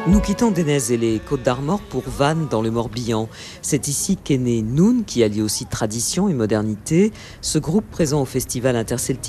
Nous quittons Dénez et les Côtes d'Armor pour Vannes dans le Morbihan. C'est ici qu'est né Noun, qui allie aussi tradition et modernité. Ce groupe présent au festival interceltique